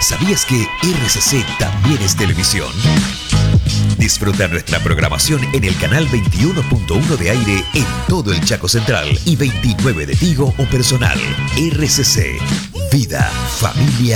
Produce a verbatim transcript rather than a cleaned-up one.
¿Sabías que R C C también es televisión? Disfruta nuestra programación en el canal veintiuno punto uno de aire en todo el Chaco Central y veintinueve de Tigo o Personal. R C C, vida, familia